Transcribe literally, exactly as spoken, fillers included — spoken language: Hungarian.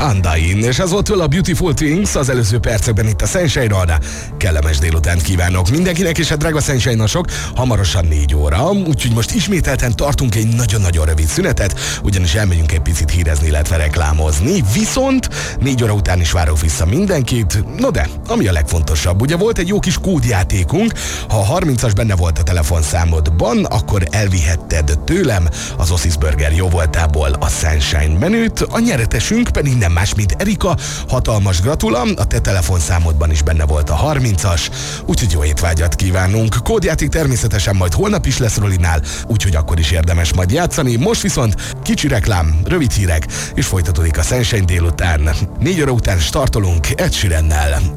Undyne, és ez volt tőle a Beautiful Things az előző percekben itt a Sunshine-on. Kellemes délutánt kívánok mindenkinek, és a drága Sunshine-osok, hamarosan négy óra, úgyhogy most ismételten tartunk egy nagyon-nagyon rövid szünetet, ugyanis elmegyünk egy picit hírezni, illetve reklámozni, viszont négy óra után is várok vissza mindenkit. No de, ami a legfontosabb, ugye volt egy jó kis kódjátékunk, ha a harmincas benne volt a telefonszámodban, akkor elvihetted tőlem az Osis Burger jóvoltából a Sunshine menüt, a nyeretesünk pedig nem más, mint Erika. Hatalmas gratula, a te telefonszámodban is benne volt a harmincas, úgyhogy jó étvágyat kívánunk. Kódjáték természetesen majd holnap is lesz Rolinál, úgyhogy akkor is érdemes majd játszani. Most viszont kicsi reklám, rövid hírek, és folytatódik a Sunshine délután. Négy óra után startolunk Ed Sheerannel.